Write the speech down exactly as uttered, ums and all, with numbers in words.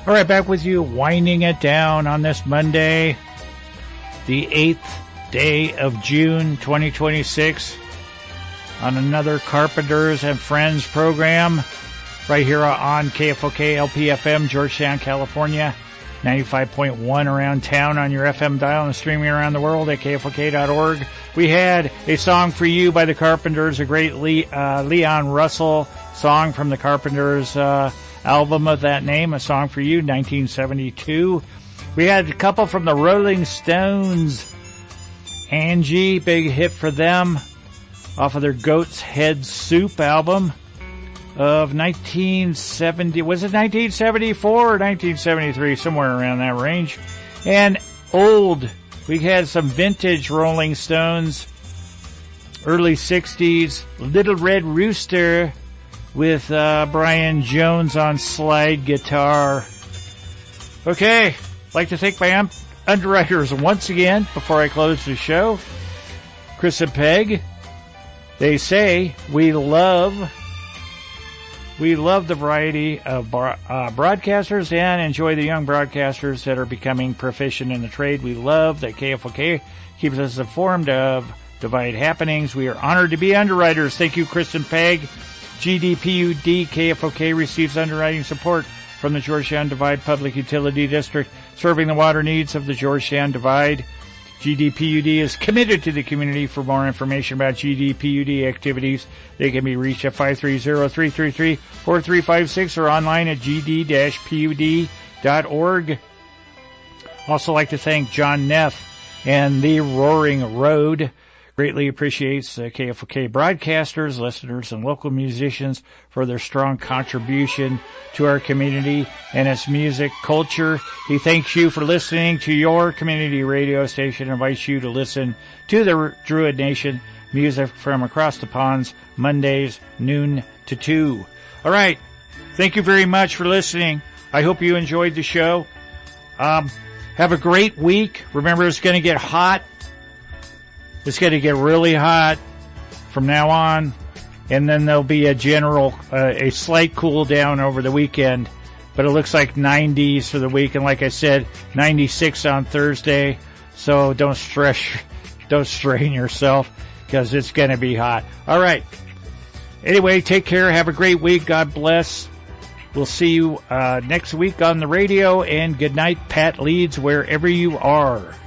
All right, back with you, winding it down on this Monday, the eighth day of June, twenty twenty-six, on another Carpenters and Friends program, right here on K F O K L P F M, Georgetown, California, ninety-five point one around town on your F M dial and streaming around the world at K F O K dot org. We had a song for you by the Carpenters, a great Lee, uh, Leon Russell song from the Carpenters, uh, album of that name, A Song for You, nineteen seventy-two. We had a couple from the Rolling Stones. Angie, big hit for them, off of their Goat's Head Soup album of nineteen seventy. Was it nineteen seventy-four or nineteen seventy-three? Somewhere around that range. And old, we had some vintage Rolling Stones, early sixties, Little Red Rooster, with uh, Brian Jones on slide guitar. Okay, I'd like to thank my um, underwriters once again before I close the show. Chris and Peg, they say we love, we love the variety of bar, uh, broadcasters and enjoy the young broadcasters that are becoming proficient in the trade. We love that K F O K keeps us informed of Divide happenings. We are honored to be underwriters. Thank you, Chris and Peg. G D P U D K F O K receives underwriting support from the Georgetown Divide Public Utility District, serving the water needs of the Georgetown Divide. G D P U D is committed to the community. For more information about G D P U D activities, they can be reached at five three zero, three three three, four three five six or online at g d dash p u d dot org. Also like to thank John Neff and the Roaring Road. Greatly appreciates uh, K F O K broadcasters, listeners, and local musicians for their strong contribution to our community and its music culture. He thanks you for listening to your community radio station and invites you to listen to the Druid Nation music from across the ponds, Mondays, noon to two. All right. Thank you very much for listening. I hope you enjoyed the show. Um, have a great week. Remember, it's going to get hot. It's going to get really hot from now on, and then there'll be a general, uh, a slight cool down over the weekend, but it looks like nineties for the week, and like I said, ninety-six on Thursday, so don't stress, don't strain yourself, because it's going to be hot. All right. Anyway, take care. Have a great week. God bless. We'll see you uh, next week on the radio, and good night, Pat Leeds, wherever you are.